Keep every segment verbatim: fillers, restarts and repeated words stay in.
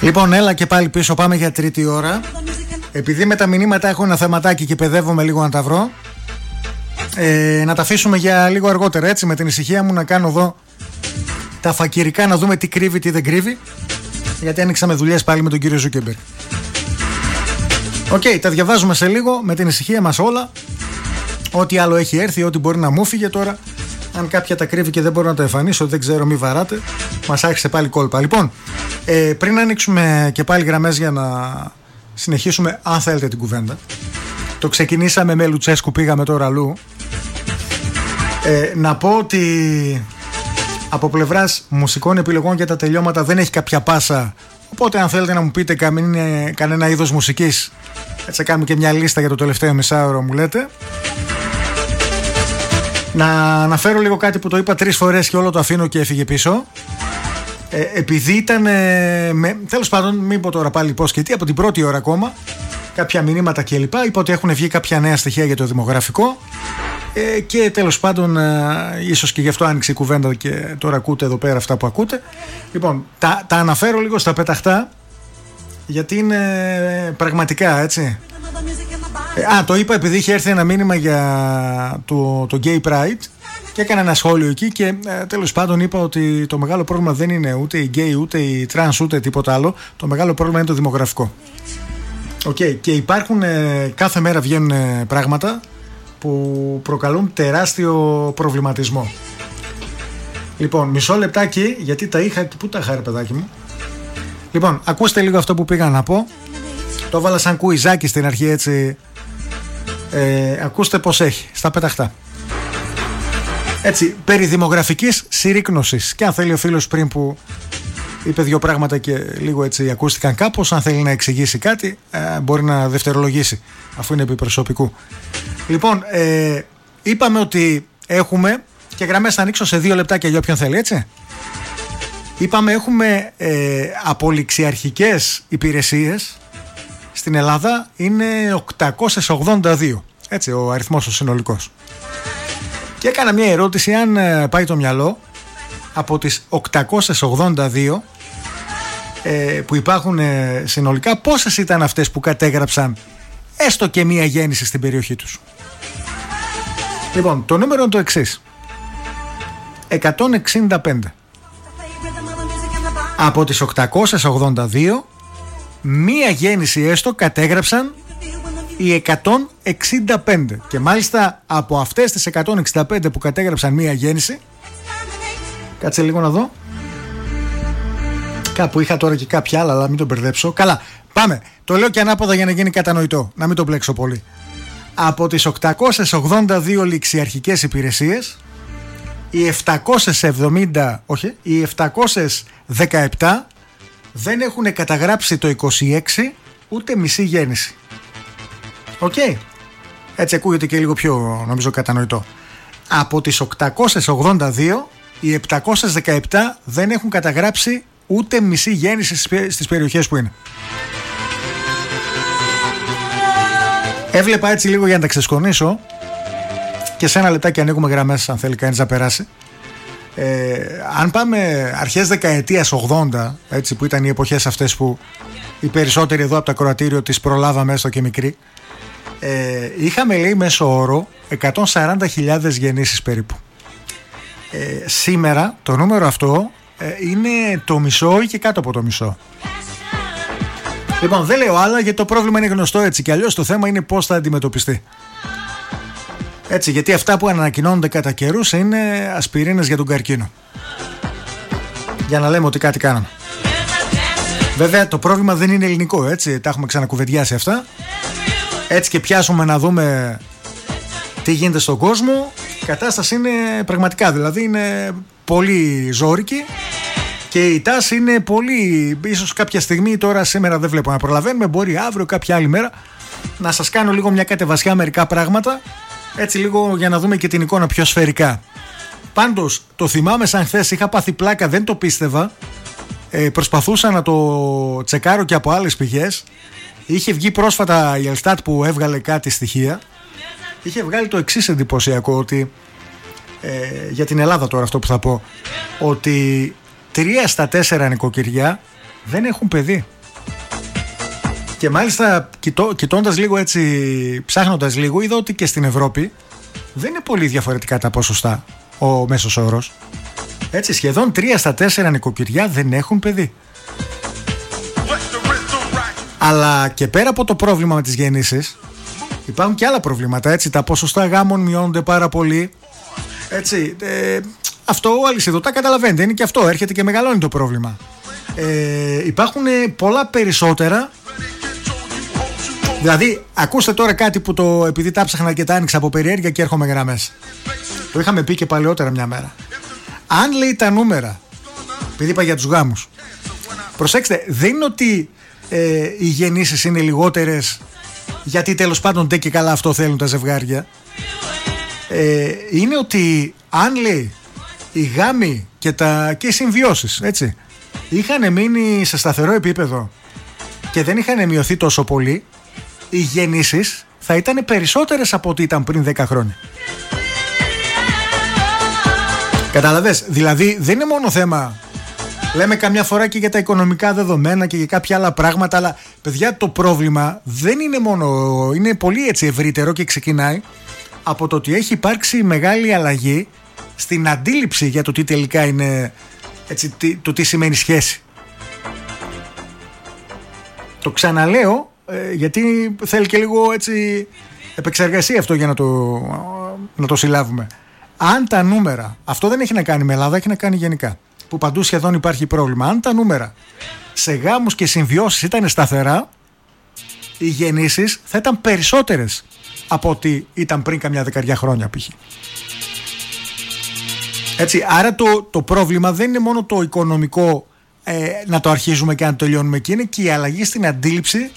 Λοιπόν, έλα και πάλι πίσω, πάμε για τρίτη ώρα. Επειδή με τα μηνύματα έχω ένα θεματάκι και παιδεύομαι λίγο να τα βρω, ε, να τα αφήσουμε για λίγο αργότερα, έτσι, με την ησυχία μου να κάνω εδώ τα φακυρικά, να δούμε τι κρύβει, τι δεν κρύβει. Γιατί άνοιξαμε δουλειές πάλι με τον κύριο Ζούκεμπεργκ. Οκ, okay, τα διαβάζουμε σε λίγο με την ησυχία μας όλα. Ό,τι άλλο έχει έρθει, ό,τι μπορεί να μου φύγε τώρα. Αν κάποια τα κρύβει και δεν μπορώ να τα εμφανίσω, δεν ξέρω, μη βαράτε. Μας άρχισε πάλι κόλπα. Λοιπόν, ε, πριν ανοίξουμε και πάλι γραμμές για να συνεχίσουμε, αν θέλετε, την κουβέντα. Το ξεκινήσαμε με Λουτσέσκου, πήγαμε τώρα αλλού. Ε, να πω ότι από πλευράς μουσικών επιλογών για τα τελειώματα δεν έχει κάποια πάσα. Οπότε, αν θέλετε να μου πείτε καμία, κανένα είδος μουσικής, έτσι κάνουμε και μια λίστα για το τελευταίο μισάωρο, μου λέτε. Να αναφέρω λίγο κάτι που το είπα τρεις φορές και όλο το αφήνω και έφυγε πίσω. Ε, επειδή ήταν. Ε, με, τέλος πάντων, μην πω τώρα πάλι πώς και τι, από την πρώτη ώρα ακόμα, κάποια μηνύματα κλπ. Είπα ότι έχουν βγει κάποια νέα στοιχεία για το δημογραφικό. Ε, και τέλος πάντων, ε, ίσως και γι' αυτό άνοιξε η κουβέντα και τώρα ακούτε εδώ πέρα αυτά που ακούτε. Λοιπόν, τα, τα αναφέρω λίγο στα πεταχτά, γιατί είναι πραγματικά έτσι. Ε, α, το είπα επειδή είχε έρθει ένα μήνυμα για το, το Gay Pride και έκανα ένα σχόλιο εκεί και ε, τέλος πάντων είπα ότι το μεγάλο πρόβλημα δεν είναι ούτε οι gay, ούτε οι trans, ούτε τίποτα άλλο. Το μεγάλο πρόβλημα είναι το δημογραφικό. Okay, και υπάρχουν, ε, κάθε μέρα βγαίνουν ε, πράγματα που προκαλούν τεράστιο προβληματισμό. Λοιπόν, μισό λεπτάκι, γιατί τα είχα. Πού τα είχα, ρε παιδάκι μου. Λοιπόν, ακούστε λίγο αυτό που πήγα να πω. Το έβαλα σαν κουιζάκι στην αρχή, έτσι. Ε, ακούστε πως έχει, στα πεταχτά. Έτσι, περί δημογραφικής συρρίκνωσης. Και αν θέλει ο φίλος πριν που είπε δύο πράγματα και λίγο έτσι ακούστηκαν κάπως, αν θέλει να εξηγήσει κάτι, ε, μπορεί να δευτερολογήσει, αφού είναι επί προσωπικού. Λοιπόν, ε, είπαμε ότι έχουμε, και γραμμές θα ανοίξω σε δύο λεπτάκια για όποιον θέλει, έτσι. Είπαμε έχουμε ε, απολυξιαρχικές υπηρεσίες στην Ελλάδα, είναι οκτακόσιες ογδόντα δύο, έτσι, ο αριθμός ο συνολικός. Και έκανα μια ερώτηση, αν ε, πάει το μυαλό, από τις οκτακόσιες ογδόντα δύο ε, που υπάρχουν ε, συνολικά, πόσες ήταν αυτές που κατέγραψαν έστω και μία γέννηση στην περιοχή τους. Λοιπόν, το νούμερο είναι το εξής: εκατόν εξήντα πέντε. Από τις οκτακόσιες ογδόντα δύο, μία γέννηση έστω κατέγραψαν οι εκατόν εξήντα πέντε. Και μάλιστα από αυτές τις εκατόν εξήντα πέντε που κατέγραψαν μία γέννηση, κάτσε λίγο να δω, κάπου είχα τώρα και κάποια άλλα, αλλά μην τον μπερδέψω. Καλά, πάμε. Το λέω και ανάποδα για να γίνει κατανοητό, να μην τον μπλέξω πολύ. Από τις οκτακόσιες ογδόντα δύο ληξιαρχικές υπηρεσίες, οι επτακόσιες εβδομήντα, όχι, οι επτακόσιες δεκαεπτά δεν έχουν καταγράψει το είκοσι έξι ούτε μισή γέννηση. Οκ. Okay. Έτσι ακούγεται και λίγο πιο, νομίζω, κατανοητό. Από τις οκτακόσιες ογδόντα δύο, οι επτακόσιες δεκαεπτά δεν έχουν καταγράψει ούτε μισή γέννηση στις περιοχές που είναι. Έβλεπα έτσι λίγο για να τα ξεσκονίσω και σε ένα λεπτάκι ανοίγουμε γραμμές αν θέλει κανείς να περάσει. Ε, αν πάμε αρχές δεκαετίας ογδόντα, έτσι, που ήταν οι εποχές αυτές που οι περισσότεροι εδώ από το ακροατήριο τις προλάβαμε έστω και μικροί, ε, είχαμε, λέει, μέσο όρο εκατόν σαράντα χιλιάδες γεννήσεις περίπου. Ε, σήμερα το νούμερο αυτό ε, είναι το μισό ή και κάτω από το μισό. Λοιπόν, δεν λέω άλλα γιατί το πρόβλημα είναι γνωστό, έτσι κι αλλιώς το θέμα είναι πώς θα αντιμετωπιστεί. Έτσι, γιατί αυτά που ανακοινώνονται κατά καιρούς είναι ασπιρίνες για τον καρκίνο. Για να λέμε ότι κάτι κάναμε. Βέβαια το πρόβλημα δεν είναι ελληνικό, έτσι, τα έχουμε ξανακουβεντιάσει αυτά. Έτσι και πιάσουμε να δούμε τι γίνεται στον κόσμο, η κατάσταση είναι πραγματικά, δηλαδή είναι πολύ ζώρικη και η τάση είναι πολύ, ίσως κάποια στιγμή, τώρα σήμερα δεν βλέπω να προλαβαίνουμε, μπορεί αύριο κάποια άλλη μέρα να σας κάνω λίγο μια κατεβασιά μερικά πράγματα, έτσι λίγο για να δούμε και την εικόνα πιο σφαιρικά. Πάντως το θυμάμαι σαν χθες, είχα πάθει πλάκα, δεν το πίστευα, ε, προσπαθούσα να το τσεκάρω και από άλλες πηγές. Είχε βγει πρόσφατα η Ελστάτ που έβγαλε κάτι στοιχεία. Είχε βγάλει το εξής εντυπωσιακό, ότι ε, για την Ελλάδα τώρα αυτό που θα πω, ότι τρία στα τέσσερα νοικοκυριά δεν έχουν παιδί. Και μάλιστα κοιτώ, κοιτώντας λίγο έτσι, ψάχνοντας λίγο, είδα ότι και στην Ευρώπη δεν είναι πολύ διαφορετικά τα ποσοστά ο μέσος όρος. Έτσι, σχεδόν τρία στα τέσσερα νοικοκυριά δεν έχουν παιδί. Αλλά και πέρα από το πρόβλημα με τις γεννήσεις, υπάρχουν και άλλα προβλήματα. Έτσι, τα ποσοστά γάμων μειώνονται πάρα πολύ. Έτσι, ε, αυτό αλυσιδωτά καταλαβαίνετε, είναι και αυτό, έρχεται και μεγαλώνει το πρόβλημα. Ε, υπάρχουν πολλά περισσότερα. Δηλαδή, ακούστε τώρα κάτι που το, επειδή τα ψάχνα και τα άνοιξα από περιέργεια και έρχομαι γραμμές. Το είχαμε πει και παλαιότερα μια μέρα. Αν λέει τα νούμερα, επειδή είπα για τους γάμους, προσέξτε, δεν είναι ότι ε, οι γεννήσεις είναι λιγότερες γιατί τέλος πάντων ντε και καλά αυτό θέλουν τα ζευγάρια. Ε, είναι ότι αν λέει οι γάμοι και, τα, και οι συμβιώσεις, έτσι, είχαν μείνει σε σταθερό επίπεδο και δεν είχαν μειωθεί τόσο πολύ, οι γεννήσεις θα ήταν περισσότερες από ό,τι ήταν πριν δέκα χρόνια. Καταλαβες, δηλαδή δεν είναι μόνο θέμα, λέμε καμιά φορά και για τα οικονομικά δεδομένα και για κάποια άλλα πράγματα, αλλά παιδιά το πρόβλημα δεν είναι μόνο, είναι πολύ έτσι ευρύτερο και ξεκινάει από το ότι έχει υπάρξει μεγάλη αλλαγή στην αντίληψη για το τι τελικά είναι, έτσι, το τι σημαίνει σχέση. Το ξαναλέω ε, γιατί θέλει και λίγο έτσι επεξεργασία αυτό για να το, να το συλλάβουμε. Αν τα νούμερα, αυτό δεν έχει να κάνει με Ελλάδα, έχει να κάνει γενικά, που παντού σχεδόν υπάρχει πρόβλημα. Αν τα νούμερα σε γάμους και συμβιώσεις ήταν σταθερά, οι γεννήσεις θα ήταν περισσότερες από ό,τι ήταν πριν καμιά δεκαριά χρόνια π.χ. Έτσι, άρα το, το πρόβλημα δεν είναι μόνο το οικονομικό, ε, να το αρχίζουμε και να το τελειώνουμε, και είναι και η αλλαγή στην αντίληψη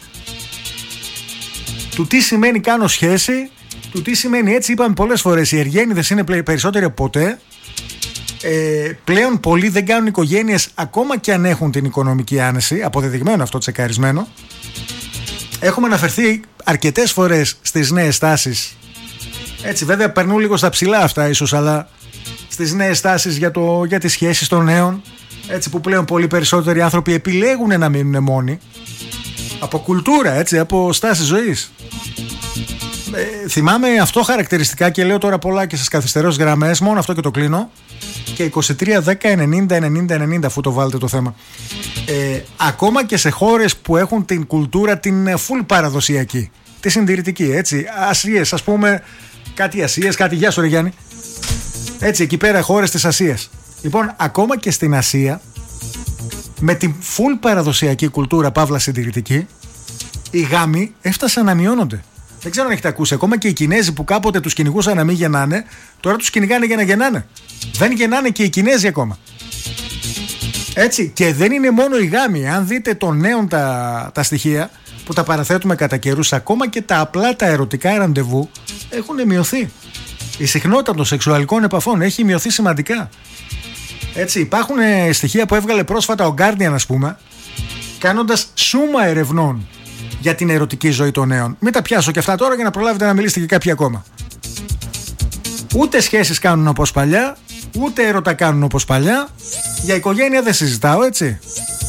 του τι σημαίνει κάνω σχέση, του τι σημαίνει, έτσι είπαμε πολλές φορές, οι εργένιδες είναι περισσότεροι από ποτέ. Ε, πλέον πολλοί δεν κάνουν οικογένειες ακόμα και αν έχουν την οικονομική άνεση, αποδεδειγμένο αυτό, τσεκαρισμένο. Έχουμε αναφερθεί αρκετές φορές στις νέες τάσεις, έτσι βέβαια περνούν λίγο στα ψηλά αυτά ίσως, αλλά στις νέες τάσεις για, το, για τις σχέσεις των νέων, έτσι, που πλέον πολύ περισσότεροι άνθρωποι επιλέγουν να μείνουν μόνοι από κουλτούρα, έτσι, από στάση ζωής. Ε, θυμάμαι αυτό χαρακτηριστικά και λέω τώρα πολλά και σας καθυστερώ στις γραμμές, μόνο αυτό και το κλείνω, και είκοσι τρία δέκα ενενήντα ενενήντα ενενήντα αφού το βάλετε το θέμα. Ε, ακόμα και σε χώρες που έχουν την κουλτούρα την full παραδοσιακή, τη συντηρητική, έτσι, Ασίες ας πούμε, κάτι Ασίες, κάτι, γεια σου ρε Γιάννη, έτσι, εκεί πέρα χώρες της Ασίας. Λοιπόν, ακόμα και στην Ασία, με την full παραδοσιακή κουλτούρα παύλα συντηρητική, οι γάμοι έφτασαν να μειώνονται. Δεν ξέρω αν έχετε ακούσει, ακόμα και οι Κινέζοι που κάποτε τους κυνηγούσαν να μην γεννάνε, τώρα τους κυνηγάνε για να γεννάνε. Δεν γεννάνε και οι Κινέζοι ακόμα. Έτσι, και δεν είναι μόνο οι γάμοι. Αν δείτε των νέων τα, τα στοιχεία που τα παραθέτουμε κατά καιρούς, ακόμα και τα απλά τα ερωτικά ραντεβού έχουν μειωθεί. Η συχνότητα των σεξουαλικών επαφών έχει μειωθεί σημαντικά. Έτσι, υπάρχουν στοιχεία που έβγαλε πρόσφατα ο Guardian, ας πούμε, κάνοντας σούμα ερευνών για την ερωτική ζωή των νέων. Μην τα πιάσω και αυτά τώρα για να προλάβετε να μιλήσετε και κάποιοι ακόμα. Ούτε σχέσεις κάνουν όπως παλιά, ούτε έρωτα κάνουν όπως παλιά. Για οικογένεια δεν συζητάω, έτσι.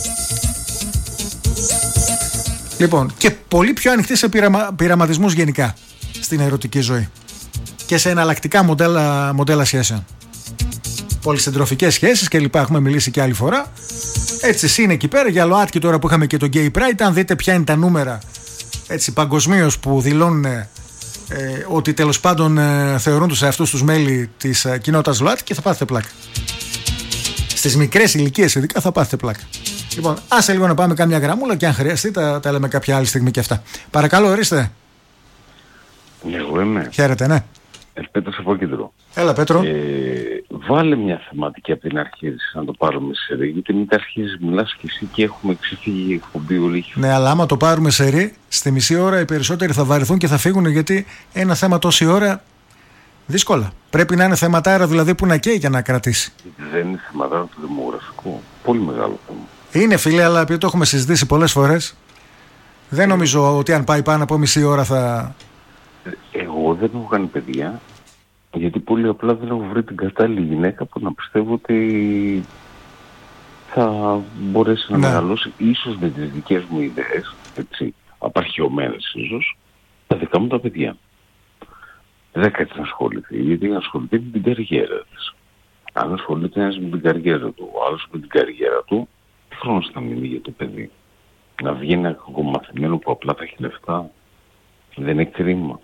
Λοιπόν, και πολύ πιο ανοιχτή σε πειραμα... πειραματισμούς γενικά στην ερωτική ζωή και σε εναλλακτικά μοντέλα, μοντέλα σχέσεων. Πολυσυντροφικές σχέσεις και λοιπά, έχουμε μιλήσει και άλλη φορά. Έτσι, είναι εκεί πέρα για ΛΟΑΤΚΙ τώρα που είχαμε και το Gay Pride. Αν δείτε ποια είναι τα νούμερα, έτσι, παγκοσμίως που δηλώνουν ε, ότι τέλος πάντων ε, θεωρούν τους εαυτούς τους μέλη της ε, κοινότητας ΛΟΑΤΚΙ, και θα πάθετε πλάκα. Στις μικρές ηλικίες ειδικά θα πάθετε πλάκα. Λοιπόν, άσε λίγο να πάμε κάμια γραμμούλα και αν χρειαστεί τα, τα λέμε κάποια άλλη στιγμή και αυτά. Παρακαλώ, ορίστε. Εγώ είμαι. Χαίρετε, ναι. Πέτρος από Κέντρο. Έλα, Πέτρο. Ε, βάλε μια θεματική από την αρχή, να το πάρουμε σε ρί, γιατί μην τα αρχίζεις, μιλάς και εσύ και έχουμε ξεφύγει η εκπομπή όλη. Ναι, αλλά άμα το πάρουμε σε ρί, στη μισή ώρα οι περισσότεροι θα βαρεθούν και θα φύγουν, γιατί ένα θέμα τόση ώρα δύσκολα. Πρέπει να είναι θεματάρα δηλαδή που να καίει για να κρατήσει. Δεν είναι θεματάρα το δημογραφικό. Πολύ μεγάλο θέμα. Είναι, φίλε, αλλά επειδή το έχουμε συζητήσει πολλές φορές, δεν νομίζω ότι αν πάει πάνω από μισή ώρα θα... Εγώ δεν έχω κάνει παιδιά, γιατί πολύ απλά δεν έχω βρει την κατάλληλη γυναίκα που να πιστεύω ότι θα μπορέσει να ναι. μεγαλώσει ίσως με τις δικές μου ιδέες, έτσι. απαρχαιωμένες ίσως, τα δικά μου τα παιδιά. Δεν κάτι να ασχοληθεί, γιατί να ασχοληθεί με την καριέρα της. Αν ασχολείται ένας με την καριέρα του, ο άλλος με την καριέρα του, τι χρόνος θα μείνει για το παιδί? Να βγει ένα κακομαθημένο που απλά θα έχει λεφτά? Δεν είναι κρίμα?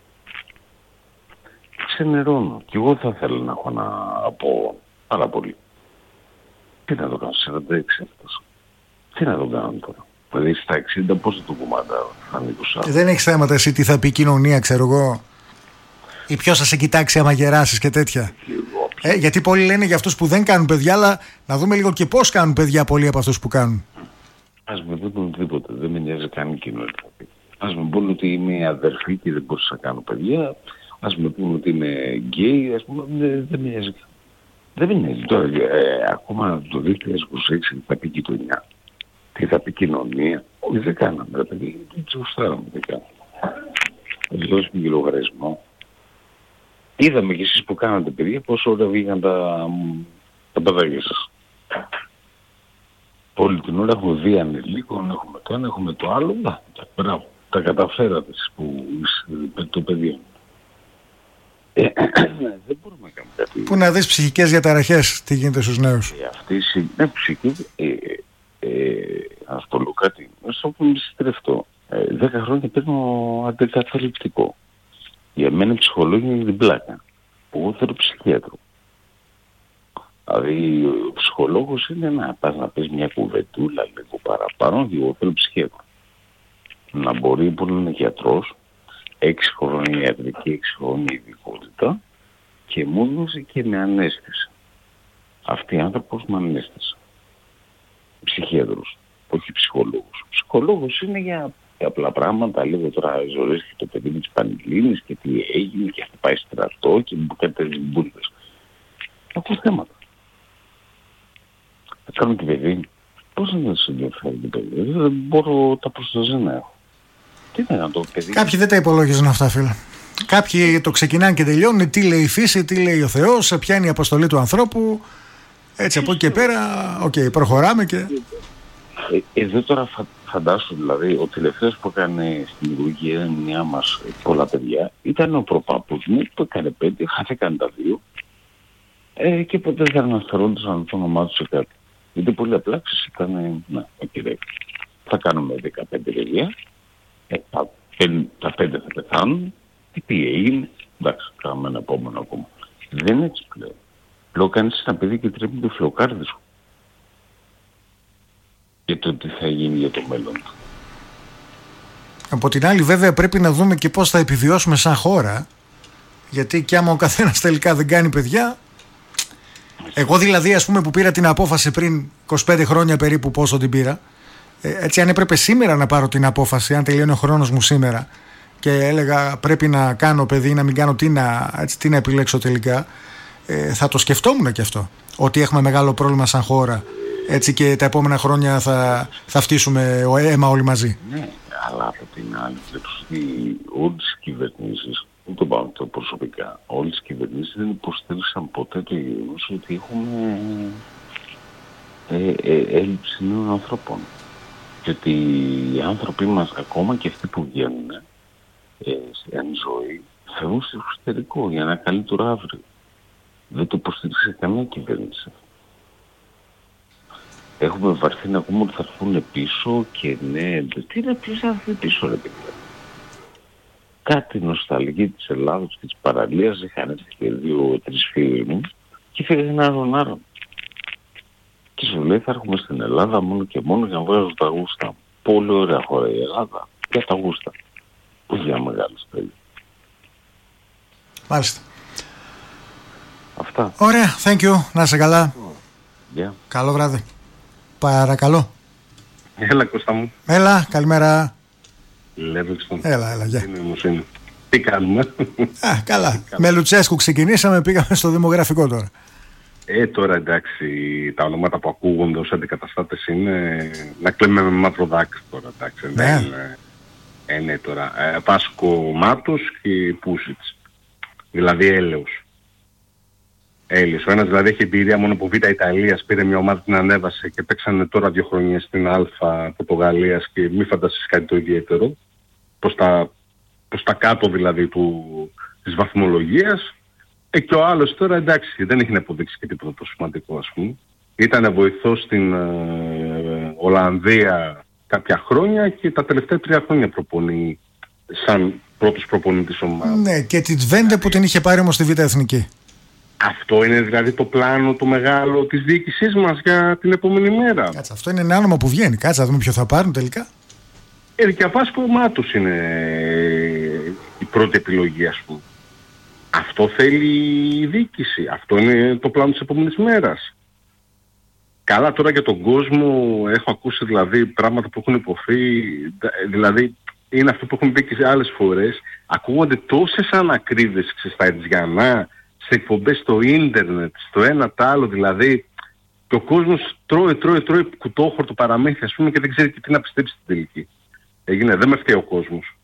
Ξενερώνω. Κι εγώ θα ήθελα να έχω να πω πάρα πολύ. Τι να το κάνω, σαράντα έξι έφτασα. Τι να το κάνω τώρα? Δηλαδή στα εξήντα πώς θα το κουμαντάω? Θα είναι είκοσι. Δεν έχεις θέματα εσύ τι θα πει η κοινωνία, ξέρω εγώ, ή ποιος θα σε κοιτάξει άμα γεράσεις και τέτοια? Ε, γιατί πολλοί λένε για αυτούς που δεν κάνουν παιδιά, αλλά να δούμε λίγο και πώς κάνουν παιδιά πολλοί από αυτούς που κάνουν. Ας με πούν τίποτα, δεν με νοιάζει καν η κοινωνία. Ας με πούν ότι είμαι αδερφή και δεν μπορούσα να κάνω παιδιά. Ας με πούν ότι είμαι γκέι, ας πούμε, δεν, δεν με νοιάζει. Δεν με νοιάζει. Τώρα, ε, ακόμα το δύο χιλιάδες είκοσι έξι θα πει κοινωνία. Τι θα πει κοινωνία? Όχι, δεν κάναμε, ρε παιδί, δεν τους γουστάραμε, δεν κάναμε. Θα δώσουμε και λογαριασμό. Είδαμε κι εσείς που κάνατε παιδιά πόσο ωραία βγήκαν τα, τα παιδάκια σας. Όλη την ώρα έχουμε δει ανηλίκων, έχουμε το ένα, έχουμε το άλλο. Να, τα, μπράβο, τα καταφέρατε που, το παιδί. Ε, δεν μπορούμε να κάνουμε κάτι. Πού να δεις ψυχικές διαταραχές, τι γίνεται στους νέους. Ε, αυτή η ναι, ψυχική, ε, ε, ας το λέω κάτι, στο που είμαι συντρεφτό. Ε, δέκα χρόνια παίρνω αντικαταθλιπτικό. Για μένα η ψυχολόγια είναι την πλάκα. Εγώ θέλω ψυχίατρο. Δηλαδή ο ψυχολόγος είναι να πας να πεις μια κουβεντούλα λίγο παραπάνω, και εγώ θέλω ψυχίατρο. Να μπορεί που είναι γιατρός, έξι χρόνια ιατρική, έξι χρόνια ειδικότητα, και μόνος και με ανέστηση. Αυτοί οι άνθρωποι με ανέστηση. Ψυχίατρος, όχι ψυχολόγος. Ψυχολόγος είναι για απλά πράγματα, λίγο τώρα ζωρίστηκε το παιδί με τις Πανελλήνιες και τι έγινε και θα πάει στρατό και μου κάτι τις μπούλες. Ακούω θέματα. Θα κάνω και παιδί. Πώς να σε ενδιαφέρει το παιδί? Δεν μπορώ τα προσταζέ να έχω. Τι να κάνω το παιδί? Κάποιοι δεν τα υπολόγιζαν αυτά, φίλε. Κάποιοι το ξεκινάνε και τελειώνουν. Τι λέει η φύση, τι λέει ο Θεός, ποια είναι η αποστολή του ανθρώπου. Έτσι από εκεί και πέρα, οκ, okay, προχωράμε και... Ε, εδώ τώρα φα, φαντάσου δηλαδή, ο τελευταίος που έκανε στην οικογένειά μας πολλά παιδιά ήταν ο προπάπους μου που έκανε πέντε, χάθηκαν τα δύο ε, και ποτέ δεν αναφερόντουσαν το όνομά του σε κάτι. Γιατί πολύ απλά ήταν, να, okay, θα κάνουμε δεκαπέντε παιδιά, ε, τα, τα πέντε θα πεθάνουν, τι, τι έγινε, εντάξει, κάνουμε ένα επόμενο ακόμα. Δεν είναι έτσι πλέον. Λέω κάνεις ένα παιδί και τρέπει το φλοκάρδι σου. Και το τι θα γίνει για το μέλλον του. Από την άλλη βέβαια πρέπει να δούμε και πώς θα επιβιώσουμε σαν χώρα, γιατί κι άμα ο καθένας τελικά δεν κάνει παιδιά. Εγώ δηλαδή ας πούμε που πήρα την απόφαση πριν είκοσι πέντε χρόνια περίπου, πόσο την πήρα, έτσι αν έπρεπε σήμερα να πάρω την απόφαση, αν τελειώνει ο χρόνος μου σήμερα και έλεγα πρέπει να κάνω παιδί ή να μην κάνω, τι να, έτσι, τι να επιλέξω τελικά, ε, θα το σκεφτόμουν και αυτό, ότι έχουμε μεγάλο πρόβλημα σαν χώρα. Έτσι και τα επόμενα χρόνια θα, θα φτύσουμε ο αίμα όλοι μαζί. Ναι, αλλά από την άλλη ότι όλες οι κυβερνήσεις, δεν το πάω το προσωπικά, όλες οι κυβερνήσεις δεν υποστήριξαν ποτέ το γεγονός ότι έχουμε ε, ε, έλλειψη νέων ανθρώπων. Και ότι οι άνθρωποι μας, ακόμα και αυτοί που βγαίνουν ε, εν ζωή, φεύγουν στο εξωτερικό για ένα καλύτερο αύριο. Δεν το υποστήριξε καμία κυβέρνηση. Έχουμε βαρθεί να ακούμε ότι θα έρθουν πίσω και ναι, τι είναι ποιος θα έρθει πίσω ρε παιδιά. Κάτι νοσταλγή της Ελλάδος και της παραλίας, είχαν έρθει και δύο-τρεις φίλοι μου και φύγανε άρον άρον. Και σου λέει θα έρχομαι στην Ελλάδα μόνο και μόνο για να βγάζω τα γούστα. Πολύ ωραία χώρα η Ελλάδα, για τα γούστα. Όχι για μεγάλη στέλνη. Μάλιστα. Αυτά. Ωραία, thank you, να είσαι καλά. Yeah. Καλό βράδυ. Παρακαλώ. Έλα Κώστα μου. Έλα, καλημέρα. Λέβεξον. Έλα, έλα, γεια. Είναι, τι κάνουμε? Α, καλά. Με Λουτσέσκου ξεκινήσαμε, πήγαμε στο δημογραφικό τώρα. Ε, τώρα εντάξει, τα ονόματα που ακούγονται ως αντικαταστάτες είναι να κλαίμε με μαύρο δάκρυ τώρα, εντάξει. Ναι. Είναι, ε, ναι τώρα. Ε, Πάσκο Μάτος και Πούσιτς. Δηλαδή έλεος. Έλλης. Ο ένας δηλαδή έχει εμπειρία μόνο από Β' Ιταλίας, πήρε μια ομάδα, την ανέβασε και παίξανε τώρα δύο χρονιές στην Α Πορτογαλίας και μη φανταστείς κάτι το ιδιαίτερο. Προς τα, προς τα κάτω δηλαδή του, της βαθμολογίας. Ε, και ο άλλος τώρα εντάξει, δεν έχει να αποδείξει και τίποτα το σημαντικό, ας πούμε. Ήτανε βοηθός στην ε, Ολλανδία κάποια χρόνια και τα τελευταία τρία χρόνια προπονεί σαν πρώτος προπονητής ομάδας. Ναι, και τη Τβέντε που την είχε πάρει όμως στη Β' Εθνική. Αυτό είναι δηλαδή το πλάνο το μεγάλο της διοίκησής μας για την επόμενη μέρα. Κάτσε, αυτό είναι ένα όνομα που βγαίνει. Κάτσε να δούμε ποιο θα πάρουν τελικά. Ε, και απάσχολμά τους είναι η πρώτη επιλογή, ας πούμε. Αυτό θέλει η διοίκηση. Αυτό είναι το πλάνο της επόμενης μέρας. Καλά, τώρα για τον κόσμο έχω ακούσει δηλαδή πράγματα που έχουν υποθεί, δηλαδή είναι αυτό που έχουμε πει και σε άλλες φορές. Ακούγονται τόσες ανακρίβειες στα Ετζιανά, σε εκπομπές στο ίντερνετ, στο ένα τ' άλλο, δηλαδή και ο κόσμος τρώει, τρώει, τρώει κουτόχορτο παραμύθι, ας πούμε, και δεν ξέρει και τι να πιστέψει στην τελική. Έγινε, δεν με φταίει ο κόσμος.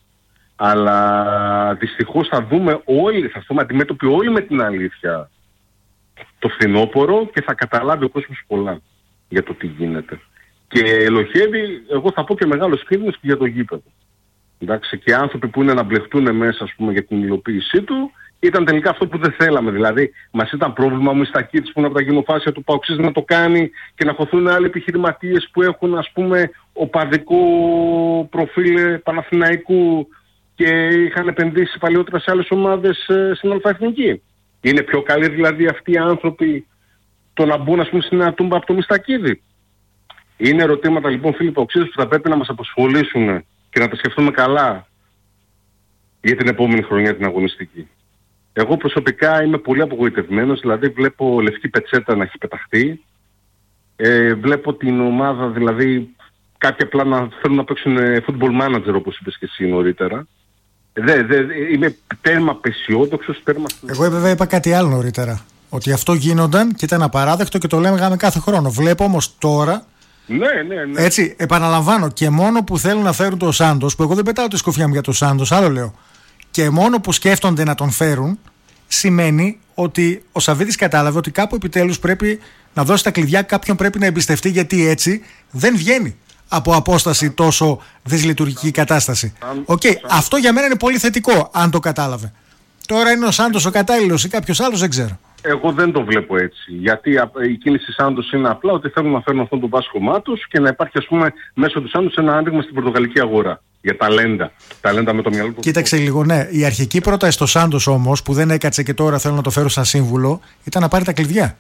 Αλλά δυστυχώς θα δούμε όλοι, θα δούμε αντιμέτωποι όλοι με την αλήθεια το φθινόπωρο και θα καταλάβει ο κόσμος πολλά για το τι γίνεται. Και ελοχεύει, εγώ θα πω και μεγάλος κίνδυνος και για το γήπεδο. Εντάξει, και άνθρωποι που είναι να μπλεχτούν μέσα, ας πούμε, για την υλοποίησή του, ήταν τελικά αυτό που δεν θέλαμε. Δηλαδή, μας ήταν πρόβλημα μου οι Στακίτης που είναι από τα γυμνοφάσια του Παοξής να το κάνει και να χωθούν άλλοι επιχειρηματίες που έχουν, ας πούμε, οπαδικό προφίλ Παναθηναϊκού και είχαν επενδύσει παλιότερα σε άλλες ομάδες ε, στην Αλφαεθνική. Είναι πιο καλοί δηλαδή αυτοί οι άνθρωποι το να μπουν, ας πούμε, στην ένα τούμπα από το Μιστακίδη. Είναι ερωτήματα λοιπόν, φίλοι Παοξίδες, που θα πρέπει να μας απασχολήσουν και να τα σκεφτούμε καλά για την επόμενη χρονιά την αγωνιστική. Εγώ προσωπικά είμαι πολύ απογοητευμένος, δηλαδή βλέπω λευκή πετσέτα να έχει πεταχτεί, ε, βλέπω την ομάδα δηλαδή κάποια απλά να θέλουν να παίξουν football manager, όπως είπες και εσύ νωρίτερα. Δε, δε, είμαι τέρμα απεσιόδοξος, τέρμα... Εγώ βέβαια είπα κάτι άλλο νωρίτερα, ότι αυτό γίνονταν και ήταν απαράδεκτο και το λέμε κάθε χρόνο. Βλέπω όμως τώρα, ναι, ναι, ναι. έτσι, επαναλαμβάνω, και μόνο που θέλουν να φέρουν τον Σάντος, που εγώ δεν πετάω τη σκουφιά μου για τον Σάντος, άλλο λέω, και μόνο που σκέφτονται να τον φέρουν, σημαίνει ότι ο Σαββίδης κατάλαβε ότι κάπου επιτέλους πρέπει να δώσει τα κλειδιά, κάποιον πρέπει να εμπιστευτεί, γιατί έτσι δεν βγαίνει από απόσταση τόσο δυσλειτουργική κατάσταση. Οκ, okay, αυτό για μένα είναι πολύ θετικό, αν το κατάλαβε. Τώρα είναι ο Σάντος ο κατάλληλος ή κάποιος άλλος, δεν ξέρω. Εγώ δεν το βλέπω έτσι. Γιατί η κίνηση Σάντος είναι απλά ότι θέλουν να φέρουν αυτόν τον βάσκωμά τους και να υπάρχει, ας πούμε, μέσω του Σάντος ένα άνοιγμα στην πορτογαλική αγορά. Για ταλέντα. Ταλέντα με το μυαλό του. Κοίταξε λίγο, ναι. Η αρχική πρόταση στο Σάντος όμως, που δεν έκατσε και τώρα θέλω να το φέρω σαν σύμβουλο, ήταν να πάρει τα κλειδιά.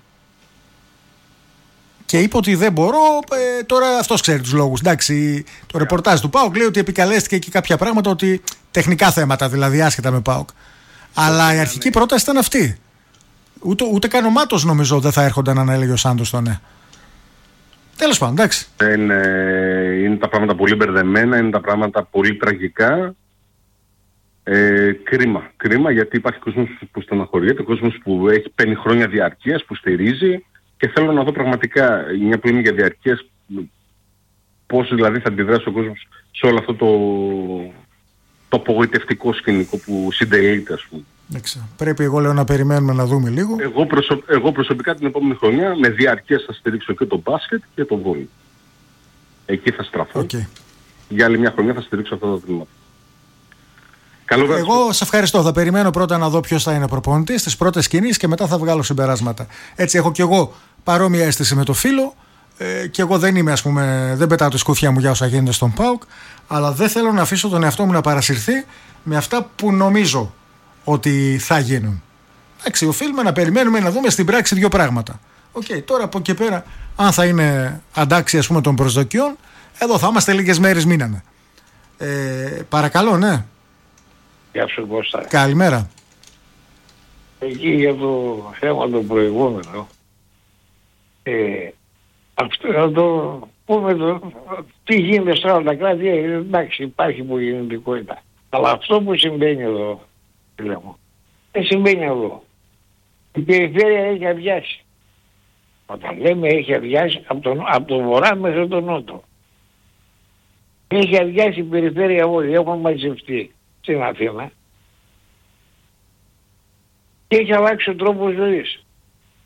Και είπε ότι δεν μπορώ, ε, τώρα αυτός ξέρει τους λόγους. Εντάξει, το yeah. ρεπορτάζ του ΠΑΟΚ λέει ότι επικαλέστηκε και κάποια πράγματα, ότι τεχνικά θέματα, δηλαδή άσχετα με ΠΑΟΚ. Αλλά yeah, η αρχική yeah. πρόταση ήταν αυτή. Ούτε, ούτε καν ο Μάτος νομίζω δεν θα έρχονταν να έλεγε ο Σάντος το ναι. Τέλος πάντων, εντάξει. Είναι, είναι τα πράγματα πολύ μπερδεμένα, είναι τα πράγματα πολύ τραγικά. Ε, κρίμα, κρίμα, γιατί υπάρχει κόσμος που στεναχωριέται, κόσμος που έχει παίρνει χρόνια διαρκείας, που στηρίζει, και θέλω να δω πραγματικά, μια που είναι για διαρκείας, πώς δηλαδή θα αντιδράσει ο κόσμος σε όλο αυτό το, το απογοητευτικό σκηνικό που συντελείται, ας πούμε. Πρέπει, εγώ λέω, να περιμένουμε να δούμε λίγο. Εγώ, προσω... εγώ προσωπικά την επόμενη χρονιά με διαρκείας θα στηρίξω και το μπάσκετ και το βόλεϊ. Εκεί θα στραφώ. Okay. Για άλλη μια χρονιά θα στηρίξω αυτά τα τμήματα. Καλό εγώ σε ευχαριστώ. Θα περιμένω πρώτα να δω ποιος θα είναι προπονητής, τις πρώτες κινήσεις, και μετά θα βγάλω συμπεράσματα. Έτσι, έχω κι εγώ παρόμοια αίσθηση με το φίλο. Ε, και εγώ δεν είμαι, ας πούμε, δεν πετάω τη σκούφια μου για όσα γίνεται στον ΠΑΟΚ, αλλά δεν θέλω να αφήσω τον εαυτό μου να παρασυρθεί με αυτά που νομίζω ότι θα γίνουν. Εντάξει, οφείλουμε να περιμένουμε να δούμε στην πράξη δύο πράγματα. Οκ, okay, τώρα από εκεί πέρα, αν θα είναι αντάξει, ας πούμε, των προσδοκιών, εδώ θα είμαστε λίγες μέρες μείναμε. Ε, παρακαλώ, ναι. Γεια σου, Κώστα. Καλημέρα. Εκεί για το θέμα το προηγούμενο, ε, αυτό να το πούμε, το, τι γίνεται σε όλα τα κράτη, ε, εντάξει, υπάρχει υπογεννητικότητα. Αλλά αυτό που συμβαίνει εδώ, λέμε, δεν συμβαίνει εδώ. Η περιφέρεια έχει αδειάσει. Όταν λέμε έχει αδειάσει, από τον, από τον βορρά μέχρι τον νότο. Έχει αδειάσει η περιφέρεια όλη, έχουν μαζευτεί στην Αθήνα και έχει αλλάξει ο τρόπος ζωής.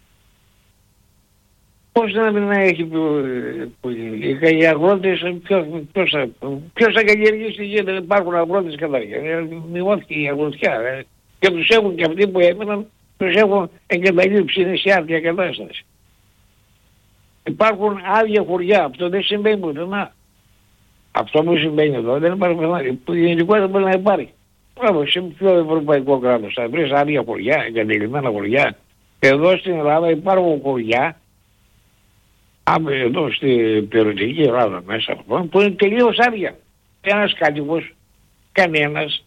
Πώς να μην έχει πολιτική, οι αγρότες, ποιος, ποιος, ποιος θα καλλιεργήσει γη, δεν υπάρχουν αγρότες καταρχήν, μειώθηκε η αγροτιά και τους έχουν και αυτοί που έμειναν, τους έχουν εγκαταλείψει, είναι σε άδεια κατάσταση. Υπάρχουν άδεια χωριά, αυτό δεν συμβαίνει πουθενά. Αυτό που συμβαίνει εδώ δεν υπάρχει πουθενά, γενικότερα μπορεί να υπάρχει. Μπράβο, σε ποιο ευρωπαϊκό κράτος θα βρεις άδεια χωριά, εγκαταλειμμένα χωριά. Εδώ στην Ελλάδα υπάρχουν χωριά, εδώ στην περιοτική Ελλάδα μέσα από που είναι τελείως άδεια. Ένας κάτοικος, κανένας.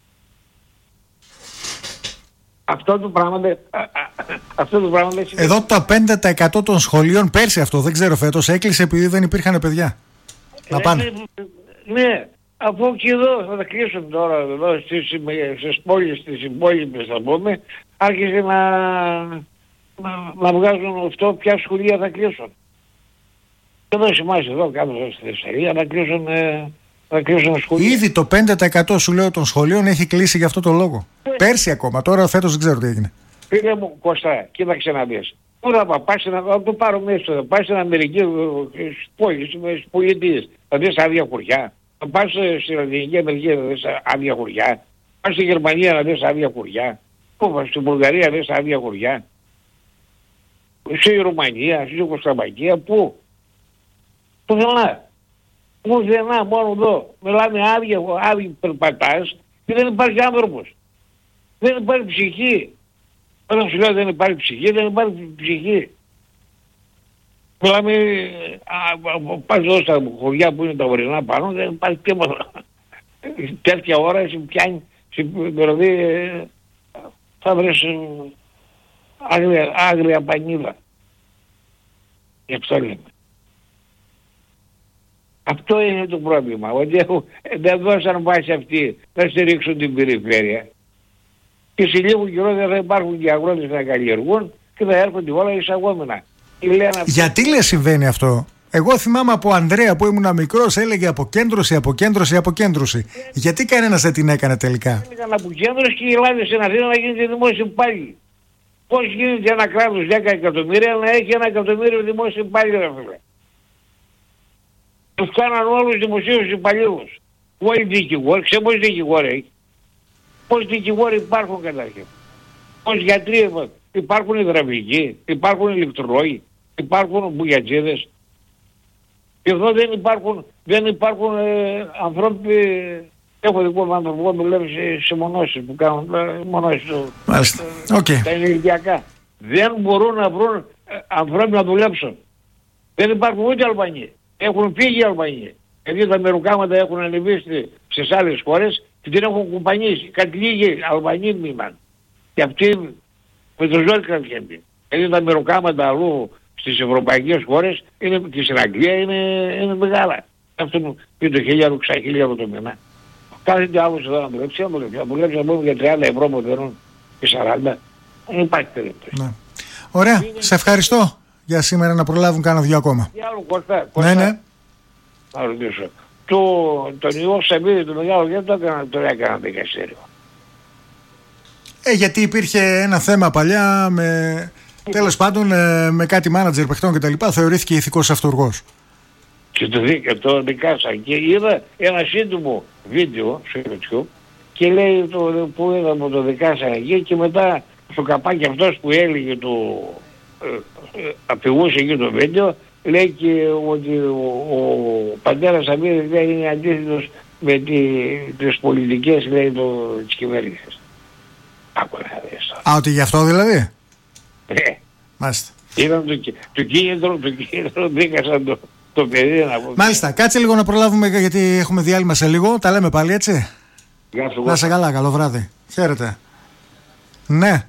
Αυτό το πράγμα δεν... Αυτό το πράγμα δεν... Εδώ το πέντε τοις εκατό των σχολείων πέρσι αυτό, δεν ξέρω φέτος, έκλεισε επειδή δεν υπήρχαν παιδιά. Να πάνε. Ε, ναι, αφού και εδώ θα κλείσουν τώρα, εδώ στις, στις πόλεις, στις υπόλοιπες θα πούμε, άρχισε να, να, να βγάζουν αυτό ποια σχολεία θα κλείσουν. Εδώ σε εμάς εδώ κάτω στη Θεσσαλία να κλείσουν, ε, να κλείσουν σχολεία. Ήδη το πέντε τοις εκατό σου λέω των σχολείων έχει κλείσει για αυτό το λόγο. Ε. Πέρσι ακόμα, τώρα φέτος δεν ξέρω τι έγινε. Φίλε μου Κωστά, κοίταξε να δεις. Πού θα πάω, πας να το πάρω μέσα, πας στην Αμερική, στις πόλεις, στις πολιτείες, θα δεις άδεια χωριά. Θα πας στην Λατινική Αμερική να δεις άδεια χωριά. Πας στη Γερμανία να δεις άδεια χωριά. Πού πας στην Βουλγαρία να δεις άδεια χωριά. Στη Ρουμανία, στη Κωνσταντινοπολία, πού. Πουθενά. Πουθενά, μόνο εδώ. Μιλάμε άδεια, άδεια περπατάς και δεν υπάρχει άνθρωπος. Δεν υπάρχει ψυχή. Όταν σου λέω δεν υπάρχει ψυχή, δεν υπάρχει ψυχή. Μιλάμε, πας εδώ στα χωριά που είναι τα ορεινά πάνω, δεν υπάρχει τίποτα. Τέτοια ώρα σε πιάνει, δηλαδή θα βρεις άγρια, άγρια πανίδα. Γι' αυτό λέμε. Αυτό είναι το πρόβλημα, ότι δεν δώσαν βάση αυτοί να στηρίξουν την περιφέρεια. Και σε λίγο καιρό δεν θα υπάρχουν και αγρότες να καλλιεργούν και θα έρχονται όλα εισαγόμενα. Γιατί λέει συμβαίνει αυτό? Εγώ θυμάμαι από Ανδρέα που ήμουν μικρός έλεγε αποκέντρωση, αποκέντρωση, αποκέντρωση. Ε, Γιατί κανένας δεν την έκανε τελικά? Έκανε αποκέντρωση και η Ελλάδα στην Αθήνα να γίνεται δημόσιο υπάλληλο. Πώς γίνεται ένα κράτος δέκα εκατομμύρια να έχει ένα εκατομμύριο δημόσιο υπάλληλο, ρε φίλε? Τους κάναν όλους δημοσίους υπαλλήλους. Όλοι δικηγόροι, ξέρετε πόσοι δικηγόροι έχει? Πόσοι δικηγόροι υπάρχουν καταρχήν? Πόσοι γιατροί υπάρχουν? Υδραυλικοί, υπάρχουν ηλεκτρολόγοι, υπάρχουν μπουγιατζίδες. Και εδώ δεν υπάρχουν, δεν υπάρχουν ε, ανθρώποι. Έχω δικό μου άνθρωπο που δουλεύει σε, σε μονώσεις που κάνουν ε, μονώσεις του, Μάλιστα. Okay. τα ενεργειακά. Δεν μπορούν να βρουν ε, ανθρώποι να δουλέψουν. Δεν υπάρχουν ούτε Αλβανοί. Έχουν φύγει οι Αλβανοί. Γιατί τα μεροκάματα έχουν ανεβεί στις άλλες χώρες και την έχουν κουμπανίσει. Κάτι λίγοι Αλβανοί μείναν. Και αυτοί με το ζόρι κρατιέται. Γιατί τα μεροκάματα αλλού στις ευρωπαϊκές χώρες είναι, και στην Αγγλία είναι, είναι μεγάλα. Αυτό είναι το χιλιάδο, ξαχιλιάδο το μήνα. Κάθεται άλλος εδώ να δουλέψει, να δουλέψει, να δουλέψει να πούμε για τριάντα ευρώ που δίνουν και σαράντα. Δεν υπάρχει περίπτωση. Ναι. Ωραία, είναι... σε ευχαριστώ για σήμερα, να προλάβουν κάνα δυο ακόμα. Για άλλο Κώστα, Κώστα, ναι, ναι. Να ρωτήσω. Το, τον ιό Σαββίδη του Μεγάλου γιατί το έκανα, το έκανα δικαστήριο? Ε, γιατί υπήρχε ένα θέμα παλιά με... Τέλος πάντων, με κάτι μάνατζερ παιχτών και τα λοιπά, θεωρήθηκε ηθικός αυτούργος. Και το, δι, το δικάσαν. Και είδα ένα σύντομο βίντεο στο YouTube και λέει το, που είδα που το δικάσαν εκεί και μετά στο καπάκι αυτός που έλεγε το ε, ε, αφηγούσε εκεί το βίντεο λέει και ότι ο, ο πατέρας Σαββίδης λέει είναι αντίθετος με τη, τις πολιτικές λέει το, της κυβέρνησης. Άκου να δεις. Α, ότι γι' αυτό δηλαδή? Ε, Μάλιστα. Είδαν το, το κίνητρο, το κίνητρο δίκασαν το, το παιδί να πω. Μάλιστα, κάτσε λίγο να προλάβουμε γιατί έχουμε διάλειμμα σε λίγο. Τα λέμε πάλι έτσι. Γεια σου. Να σε καλά, καλό βράδυ. Χαίρετε. Ναι.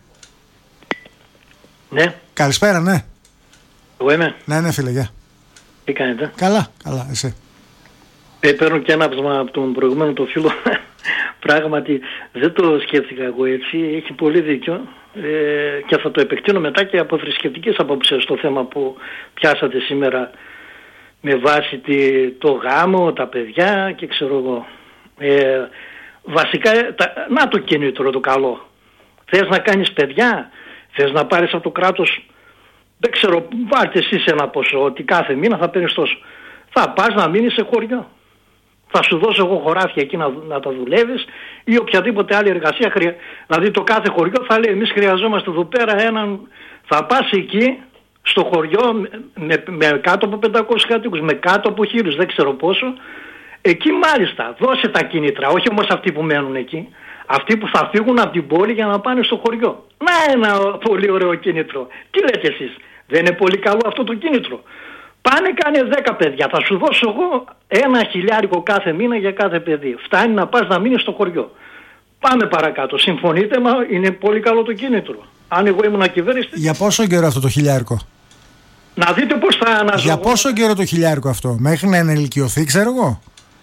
Ναι. Καλησπέρα, ναι. Εγώ είμαι. Ναι, ναι, φίλε, γεια. Τι κάνετε? Καλά, καλά, εσύ? Ε, παίρνω και ανάπτυσμα από τον προηγούμενο το φίλο. Πράγματι δεν το σκέφτηκα εγώ έτσι. Έχει πολύ δίκιο. Ε, και θα το επεκτείνω μετά και από θρησκευτικές απόψεις στο θέμα που πιάσατε σήμερα με βάση τη, το γάμο, τα παιδιά και ξέρω εγώ. Ε, βασικά, τα, να το κίνητρο το καλό. Θες να κάνεις παιδιά, θες να πάρεις από το κράτος δεν ξέρω, βάλτε εσείς ένα ποσό ότι κάθε μήνα θα παίρνεις τόσο. Θα πας να μείνεις σε χωριό. Θα σου δώσω εγώ χωράφια εκεί να, να τα δουλεύεις ή οποιαδήποτε άλλη εργασία χρεια... Δηλαδή το κάθε χωριό θα λέει εμείς χρειαζόμαστε εδώ πέρα έναν... Θα πας εκεί στο χωριό με, με, με κάτω από πεντακόσιους κατοίκους, με κάτω από χίλιους, δεν ξέρω πόσο. Εκεί μάλιστα δώσε τα κίνητρα, όχι όμως αυτοί που μένουν εκεί. Αυτοί που θα φύγουν από την πόλη για να πάνε στο χωριό. Να ένα πολύ ωραίο κίνητρο. Τι λέτε εσείς, δεν είναι πολύ καλό αυτό το κίνητρο? Πάνε κάνε δέκα παιδιά, θα σου δώσω εγώ ένα χιλιάρικο κάθε μήνα για κάθε παιδί. Φτάνει να πας να μείνεις στο χωριό. Πάμε παρακάτω, συμφωνείτε? Μα είναι πολύ καλό το κίνητρο. Αν εγώ ήμουν κυβέρνηση... Για πόσο καιρό αυτό το χιλιάρικο? Να δείτε πώς θα αναζωογονήσω. Για πόσο καιρό το χιλιάρικο αυτό? Μέχρι να ενηλικιωθεί, ξέρω εγώ.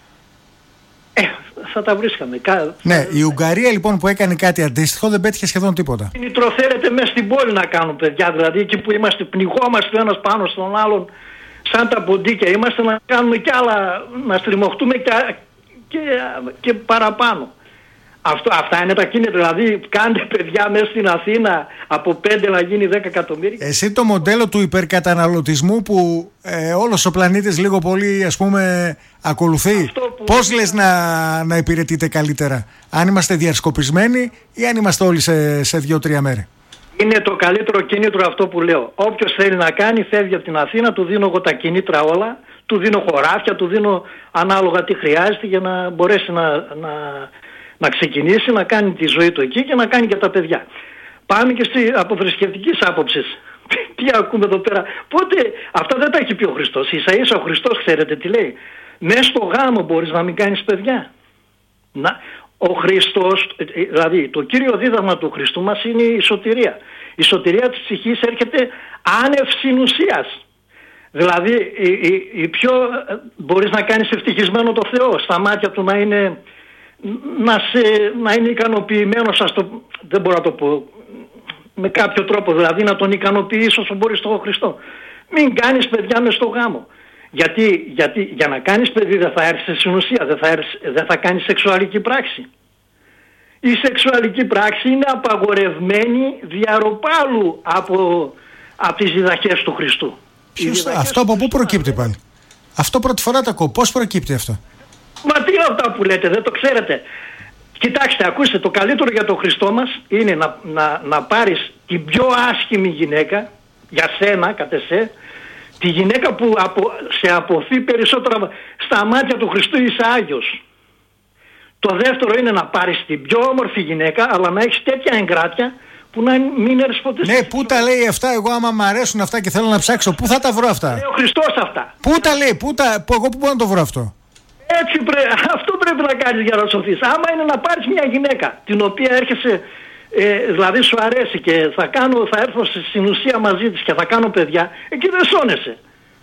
Ε, θα τα βρίσκαμε. Ναι, η Ουγγαρία λοιπόν που έκανε κάτι αντίστοιχο δεν πέτυχε σχεδόν τίποτα. Κίνητρο θέλετε μέσα στην πόλη να κάνουν παιδιά, δηλαδή εκεί που είμαστε, πνιγόμαστε ο ένας πάνω στον άλλον σαν τα ποντίκια, είμαστε να κάνουμε κι άλλα, να στριμωχτούμε και, και, και παραπάνω. Αυτό, αυτά είναι τα κίνητρα, δηλαδή κάντε παιδιά μέσα στην Αθήνα από πέντε να γίνει δέκα εκατομμύρια. Εσύ το μοντέλο του υπερκαταναλωτισμού που ε, όλος ο πλανήτης λίγο πολύ ας πούμε ακολουθεί, που... πώς λες να, να υπηρετείτε καλύτερα? Αν είμαστε διασκοπισμένοι ή αν είμαστε όλοι σε, σε δύο-τρία μέρη? Είναι το καλύτερο κίνητρο αυτό που λέω. Όποιος θέλει να κάνει φεύγει από την Αθήνα, του δίνω εγώ τα κίνητρα όλα, του δίνω χωράφια, του δίνω ανάλογα τι χρειάζεται για να μπορέσει να... να να ξεκινήσει να κάνει τη ζωή του εκεί και να κάνει και τα παιδιά. Πάμε και στη, από θρησκευτικής άποψης. Τι ακούμε εδώ πέρα? Πότε αυτά δεν τα έχει πει ο Χριστός. Ίσα ίσα ο Χριστός ξέρετε τι λέει? Μέσα στο γάμο μπορείς να μην κάνεις παιδιά. Να, ο Χριστός, δηλαδή το κύριο δίδαγμα του Χριστού μας είναι η σωτηρία. Η σωτηρία της ψυχής έρχεται άνευ συνουσίας. Δηλαδή η, η, η πιο, μπορείς να κάνεις ευτυχισμένο το Θεό, στα μάτια του να είναι... Να, σε, να είναι ικανοποιημένος, ας το, δεν μπορώ να το πω, με κάποιο τρόπο, δηλαδή να τον ικανοποιείς όσο μπορείς τον Χριστό. Μην κάνεις παιδιά μες στο γάμο. Γιατί, γιατί για να κάνεις παιδί δεν θα έρθεις σε συνουσία, δεν θα, έρθεις, δεν θα κάνεις σεξουαλική πράξη. Η σεξουαλική πράξη είναι απαγορευμένη διαρροπάλου από, από τις διδαχές του Χριστού. Ποιος, αυτό από πού προκύπτει πάλι? Αυτό πρώτη φορά το ακούω. Πώς προκύπτει αυτό? Μα τι είναι αυτά που λέτε, δεν το ξέρετε? Κοιτάξτε, ακούστε, το καλύτερο για τον Χριστό μας είναι να, να, να πάρεις την πιο άσχημη γυναίκα, για σένα, κατ' εσέ, τη γυναίκα που απο, σε αποθεί περισσότερα στα μάτια του Χριστού, είσαι Άγιος. Το δεύτερο είναι να πάρεις την πιο όμορφη γυναίκα, αλλά να έχεις τέτοια εγκράτεια που να μην έρθεις ποτέ. Ναι, πού τα λέει αυτά? Εγώ άμα μ' αρέσουν αυτά και θέλω να ψάξω, πού θα τα βρω αυτά? Λέει ο Χριστός αυτά. Πού τα λέει, πού τα, που, εγώ πού μπορώ να το βρω αυτό? Έτσι πρέ... Αυτό πρέπει να κάνεις για να σωθείς. Άμα είναι να πάρεις μια γυναίκα την οποία έρχεσαι, ε, δηλαδή σου αρέσει και θα, κάνω, θα έρθω στη συνουσία μαζί της και θα κάνω παιδιά, εκεί δεν σώνεσαι.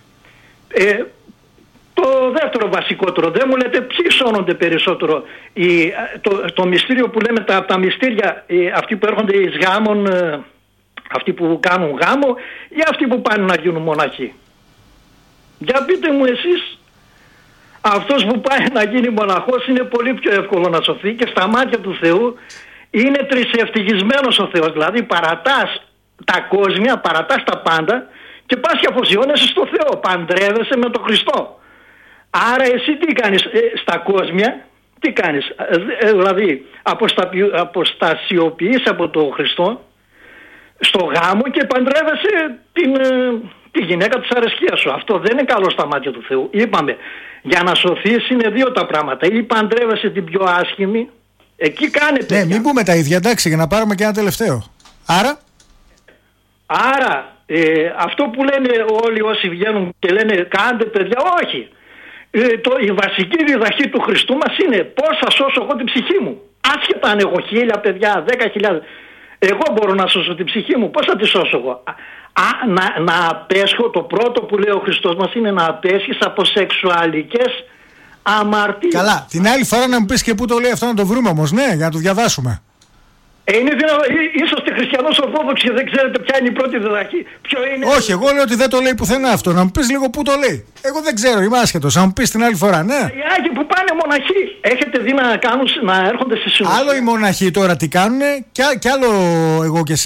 Ε, το δεύτερο βασικότερο, δεν μου λέτε ποιοι σώνονται περισσότερο? Η, το, το μυστήριο που λέμε, τα, τα μυστήρια, οι, αυτοί που έρχονται εις γάμων, ε, αυτοί που κάνουν γάμο ή αυτοί που πάνε να γίνουν μοναχοί? Για πείτε μου εσείς. Αυτός που πάει να γίνει μοναχός είναι πολύ πιο εύκολο να σωθεί και στα μάτια του Θεού είναι τρισευτυχισμένος ο Θεός. Δηλαδή παρατάς τα κόσμια, παρατάς τα πάντα και πας και αφοσιώνεσαι στο Θεό. Παντρεύεσαι με τον Χριστό. Άρα εσύ τι κάνεις ε, στα κόσμια, τι κάνεις? Ε, δηλαδή αποστασιοποιείς από τον Χριστό στο γάμο και παντρεύεσαι την... Ε, τη γυναίκα της αρεσκίας σου. Αυτό δεν είναι καλό στα μάτια του Θεού. Είπαμε, για να σωθείς είναι δύο τα πράγματα. Ή παντρεύεσαι την πιο άσχημη, εκεί κάνε παιδιά. Ναι, μην πούμε τα ίδια, εντάξει, για να πάρουμε και ένα τελευταίο. Άρα? Άρα, ε, αυτό που λένε όλοι όσοι βγαίνουν και λένε κάντε παιδιά, όχι. Ε, το, η βασική διδαχή του Χριστού μας είναι πώς θα σώσω εγώ την ψυχή μου. Άσχετα αν έχω χίλια παιδιά, δέκα χιλιάδες. Εγώ μπορώ να σώσω την ψυχή μου. Πώς θα τη σώσω εγώ? Α, να, να απέσχω, το πρώτο που λέει ο Χριστός μας είναι να απέσχεις από σεξουαλικές αμαρτίες. Καλά, την άλλη φορά να μου πεις και πού το λέει αυτό, να το βρούμε όμως, ναι, για να το διαβάσουμε. Ε, είναι δυνατό, είσαστε χριστιανός ορθόδοξοι και δεν ξέρετε ποια είναι η πρώτη διδαχή. Ποιο είναι... Όχι, εγώ λέω ότι δεν το λέει πουθενά αυτό. Να μου πεις λίγο πού το λέει. Εγώ δεν ξέρω, είμαι άσχετος. Να μου πεις την άλλη φορά, ναι. Οι Άγιοι που πάνε μοναχοί, έχετε δει να, κάνουν, να έρχονται στη συνουσία? Άλλο οι μοναχοί τώρα τι κάνουνε, και, και άλλο εγώ και εσύ.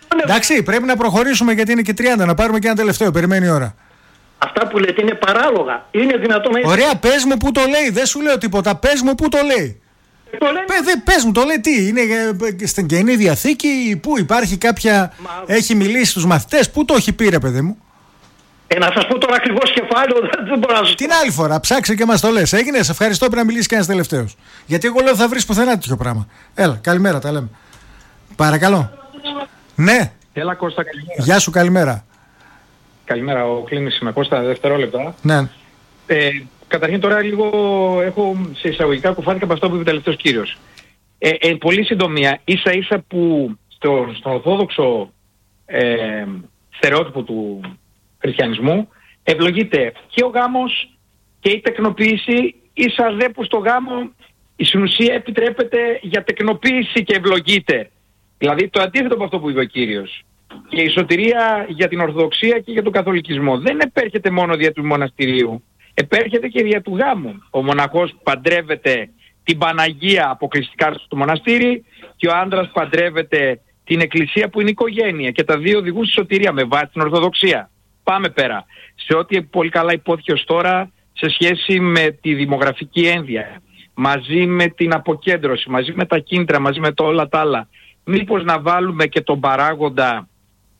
Εντάξει, πρέπει να προχωρήσουμε γιατί είναι και τριάντα, να πάρουμε και ένα τελευταίο. Περιμένει η ώρα. Αυτά που λέτε είναι παράλογα. Είναι δυνατόν να... Ωραία, πες μου που το λέει. Δεν σου λέω τίποτα. Πες μου που το λέει. Το λένε... Πες, πες μου, το λέει τι. Είναι στην Καινή Διαθήκη, πού υπάρχει κάποια... Μα... Έχει μιλήσει στους μαθητές, πού το έχει πει ρε παιδί μου. Ε, να σας πω τώρα ακριβώς κεφάλαιο, δεν μπορώ να σας πω. Την άλλη φορά, ψάξε και μας το λες. Έγινε, σε ευχαριστώ, πρέπει να μιλήσει κανένας τελευταίος. Γιατί εγώ λέω θα βρεις πουθενά τέτοιο πράγμα. Έλα, καλημέρα, τα λέμε. Παρακαλώ. Ναι. Έλα Κώστα, καλημέρα. Γεια σου, καλημέρα. Καλημέρα, ο Κλίνης είμαι, Κώστα, δευτερόλεπτα. Ναι. Ε, καταρχήν τώρα λίγο έχω σε εισαγωγικά κουφάθηκα από αυτό που είπε ο τελευταίος κύριος. Ε, ε, πολύ συντομία, ίσα ίσα που στο, στον ορθόδοξο ε, στερεότυπο του χριστιανισμού ευλογείται και ο γάμος και η τεκνοποίηση, ίσα δε που στο γάμο η συνουσία επιτρέπεται για τεκνοποίηση και ευλογείται. Δηλαδή το αντίθετο από αυτό που είπε ο κύριος. Και η σωτηρία για την Ορθοδοξία και για τον Καθολικισμό δεν επέρχεται μόνο δια του μοναστηρίου, επέρχεται και δια του γάμου. Ο μοναχός παντρεύεται την Παναγία αποκλειστικά στο μοναστήρι και ο άντρας παντρεύεται την Εκκλησία που είναι οικογένεια και τα δύο οδηγούν στη σωτηρία με βάση την Ορθοδοξία. Πάμε πέρα. Σε ό,τι πολύ καλά υπόθηκε ως τώρα σε σχέση με τη δημογραφική ένδια, μαζί με την αποκέντρωση, μαζί με τα κίνητρα, μαζί με το όλα τα άλλα, μήπως να βάλουμε και τον παράγοντα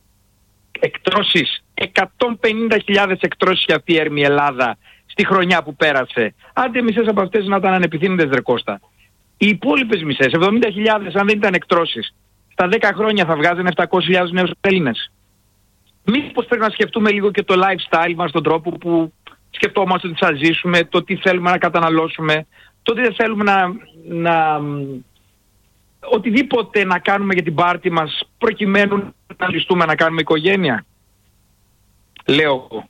εκτρώσεις, εκατόν πενήντα χιλιάδες εκτρώσεις για φιέρμη Ελλάδα στη χρονιά που πέρασε. Άντε μισές από αυτές να ήταν ανεπιθύμητες ρε Κώστα. Οι υπόλοιπες μισές, εβδομήντα χιλιάδες αν δεν ήταν εκτρώσεις, στα δέκα χρόνια θα βγάζουν επτακόσιες χιλιάδες νέους Έλληνες. Μήπως πρέπει να σκεφτούμε λίγο και το lifestyle μας, τον τρόπο που σκεφτόμαστε ότι θα ζήσουμε, το τι θέλουμε να καταναλώσουμε, το τι δεν θέλουμε να... να οτιδήποτε να κάνουμε για την πάρτι μας προκειμένου να ληστούμε να κάνουμε οικογένεια. Λέω εγώ.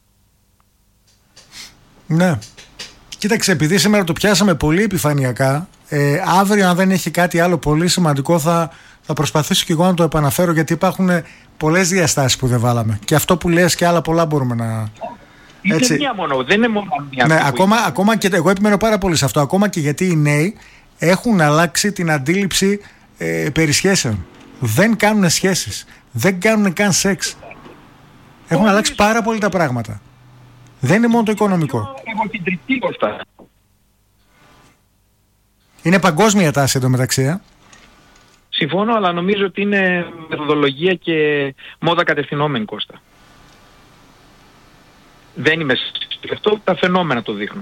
Ναι. Κοίταξε, επειδή σήμερα το πιάσαμε πολύ επιφανειακά, ε, αύριο αν δεν έχει κάτι άλλο πολύ σημαντικό θα, θα προσπαθήσω και εγώ να το επαναφέρω, γιατί υπάρχουν πολλές διαστάσεις που δεν βάλαμε. Και αυτό που λες και άλλα πολλά μπορούμε να... Είναι έτσι. Μία μόνο, δεν είναι μόνο μία. Ναι, ακόμα, ακόμα και εγώ επιμένω πάρα πολύ σε αυτό, ακόμα και γιατί οι νέοι έχουν αλλάξει την αντίληψη ε, περί σχέσεων. Δεν κάνουν σχέσεις. Δεν κάνουν καν σεξ. Έχουν αλλάξει πάρα πολύ τα πράγματα. Δεν είναι μόνο το οικονομικό. Είναι παγκόσμια τάση εντωμεταξύ. Συμφώνω, αλλά νομίζω ότι είναι μεθοδολογία και μόδα κατευθυνόμενη, Κώστα. Δεν είμαι σε αυτό, τα φαινόμενα το δείχνουν.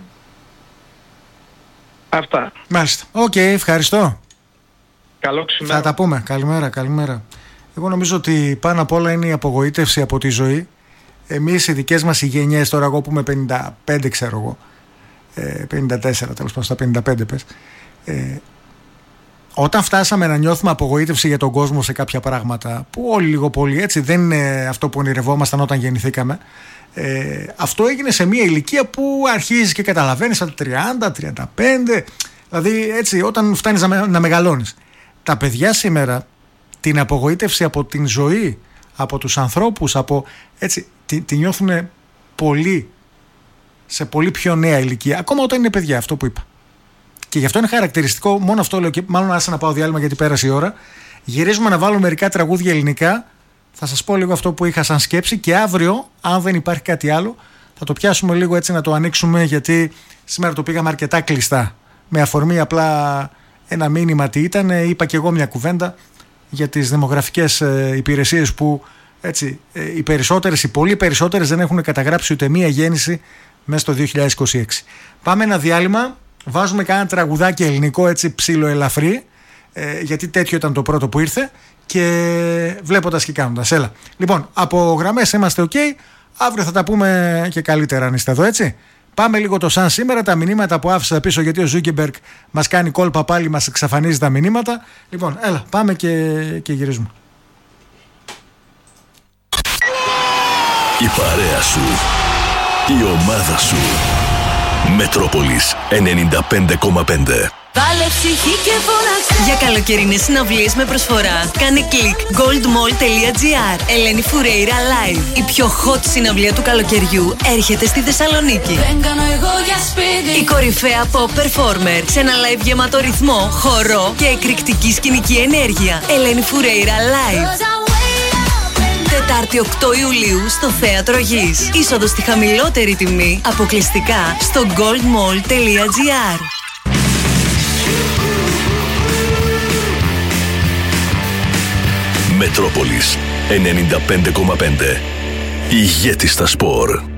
Αυτά. Μάλιστα. Οκ, okay, ευχαριστώ. Καλό ξημέρο. Θα τα πούμε. Καλημέρα, καλημέρα. Εγώ νομίζω ότι πάνω απ' όλα είναι η απογοήτευση από τη ζωή. Εμείς οι δικές μας οι γενιές, τώρα εγώ που είμαι πενήντα πέντε ξέρω εγώ, ε, πενήντα τέσσερα τέλος πάντων, στα πενήντα πέντε πες, ε, όταν φτάσαμε να νιώθουμε απογοήτευση για τον κόσμο σε κάποια πράγματα, που όλοι λίγο πολύ έτσι δεν είναι αυτό που ονειρευόμασταν όταν γεννηθήκαμε, ε, αυτό έγινε σε μια ηλικία που αρχίζεις και καταλαβαίνεις στα τριάντα, τριάντα πέντε, δηλαδή έτσι όταν φτάνεις να, να μεγαλώνεις. Τα παιδιά σήμερα την απογοήτευση από την ζωή, από τους ανθρώπους, από, έτσι, τη, τη νιώθουν πολύ, σε πολύ πιο νέα ηλικία, ακόμα όταν είναι παιδιά, αυτό που είπα. Και γι' αυτό είναι χαρακτηριστικό, μόνο αυτό λέω, και μάλλον άσε να πάω διάλειμμα γιατί πέρασε η ώρα. Γυρίζουμε να βάλουμε μερικά τραγούδια ελληνικά. Θα σας πω λίγο αυτό που είχα σαν σκέψη και αύριο, αν δεν υπάρχει κάτι άλλο, θα το πιάσουμε λίγο έτσι να το ανοίξουμε, γιατί σήμερα το πήγαμε αρκετά κλειστά. Με αφορμή απλά ένα μήνυμα τι ήταν, είπα και εγώ μια κουβέντα για τις δημογραφικές ε, υπηρεσίες που έτσι, ε, οι περισσότερες, οι πολύ περισσότερες δεν έχουν καταγράψει ούτε μία γέννηση μέσα στο δύο χιλιάδες είκοσι έξι. Πάμε ένα διάλειμμα, βάζουμε κάνα τραγουδάκι ελληνικό έτσι ψιλοελαφρύ, ε, γιατί τέτοιο ήταν το πρώτο που ήρθε, και βλέποντας και κάνοντας. Έλα. Λοιπόν, από γραμμές είμαστε ok, αύριο θα τα πούμε και καλύτερα αν είστε εδώ, έτσι. Πάμε λίγο το σαν σήμερα, τα μηνύματα που άφησα πίσω, γιατί ο Ζούκεμπεργκ μας κάνει κόλπα πάλι, μας εξαφανίζει τα μηνύματα. Λοιπόν, έλα, πάμε και, και γυρίζουμε. Η παρέα σου, η ομάδα σου. Μετρόπολης ενενήντα πέντε κόμμα πέντε. Βάλε ψυχή και φώναξε. Για καλοκαιρινές συναυλίες με προσφορά, κάνε κλικ goldmall τελεία gr. Ελένη Φουρέιρα Live. Η πιο hot συναυλία του καλοκαιριού έρχεται στη Θεσσαλονίκη. Δεν κάνω εγώ για σπίτι. Η κορυφαία pop performer σε ένα live γεμάτο ρυθμό, χορό και εκρηκτική σκηνική ενέργεια. Ελένη Φουρέιρα Live. Τετάρτη οκτώ Ιουλίου στο Θέατρο Γης. Είσοδος στη χαμηλότερη τιμή αποκλειστικά στο goldmall τελεία gr. Μετρόπολης ενενήντα πέντε κόμμα πέντε. Ηγέτη στα σπορ.